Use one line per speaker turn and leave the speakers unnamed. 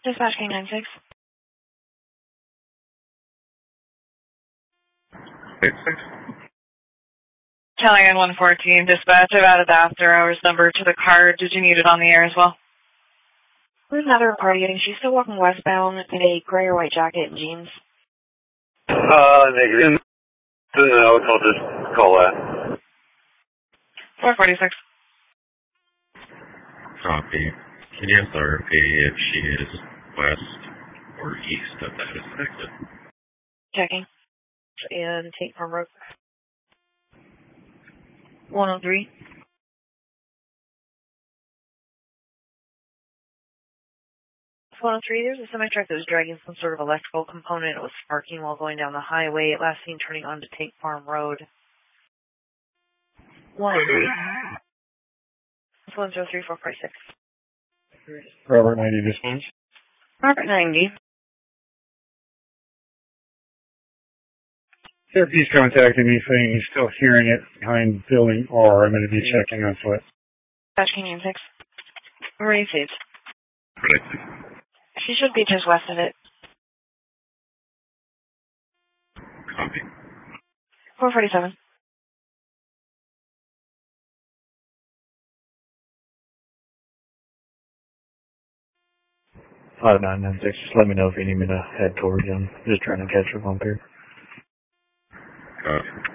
Dispatch K96. Callahan 114, dispatch. I've added the after hours number to the card. Did you need it on the air as well? There's another party getting. She's still walking westbound in a gray or white jacket and jeans.
Negative. No, I'll just call that.
446.
Copy. Can you clarify if she is west or east of that affected?
Checking. And take from road. 103. 103, there's a semi-truck that was dragging some sort of electrical component. It was sparking while going down the highway. Last seen turning onto Tate Farm Road. 103. 103446.
Robert 90 dispatch.
Robert 90.
He's contacting me saying he's still hearing it behind building R. I'm going to be checking on foot.
Dispatch Canyon 6. Received. She should be just west of it.
Copy.
447.
Five 996. Just let me know if you need me to head towards him. Just trying to catch her bump here.
Copy.